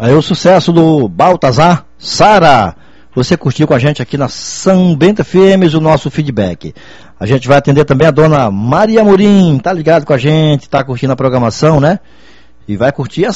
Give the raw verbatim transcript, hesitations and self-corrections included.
Aí o sucesso do Baltazar, Sara. Você curtiu com a gente aqui na São Bento F M o nosso feedback. A gente vai atender também a dona Maria Amorim, tá ligado com a gente, tá curtindo a programação, né? E vai curtir a